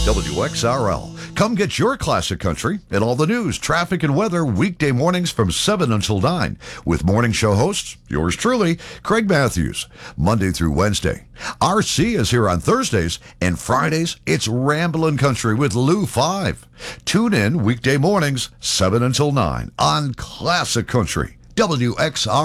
WXRL. Come get your classic country and all the news, traffic, and weather weekday mornings from 7 until 9 with morning show hosts, yours truly, Craig Matthews, Monday through Wednesday. RC is here on Thursdays, and Fridays, it's Ramblin' Country with Lou 5. Tune in weekday mornings, 7 until 9 on Classic Country, WXRL.